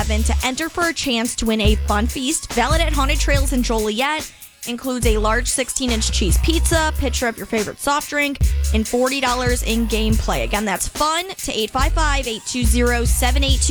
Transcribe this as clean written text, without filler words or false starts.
11 to enter for a chance to win a fun feast valid at Haunted Trails in Joliet. Includes a large 16-inch cheese pizza, picture of your favorite soft drink, and $40 in game play. Again, that's fun to 855-820-7822.